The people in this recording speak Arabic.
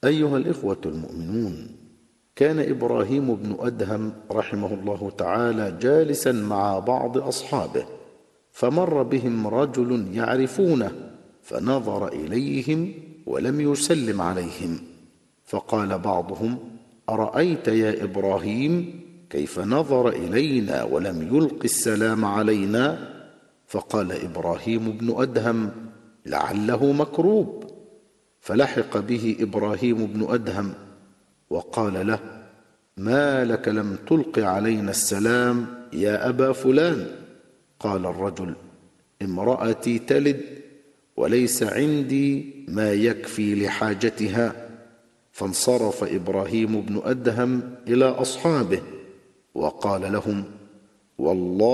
أيها الإخوة المؤمنون، كان إبراهيم بن أدهم رحمه الله تعالى جالسا مع بعض أصحابه، فمر بهم رجل يعرفونه، فنظر إليهم ولم يسلم عليهم، فقال بعضهم: أرأيت يا إبراهيم كيف نظر إلينا ولم يلق السلام علينا؟ فقال إبراهيم بن أدهم: لعله مكروب. فلحق به إبراهيم بن أدهم وقال له: ما لك لم تلق علينا السلام يا أبا فلان؟ قال الرجل: امرأتي تلد وليس عندي ما يكفي لحاجتها. فانصرف إبراهيم بن أدهم إلى أصحابه وقال لهم: والله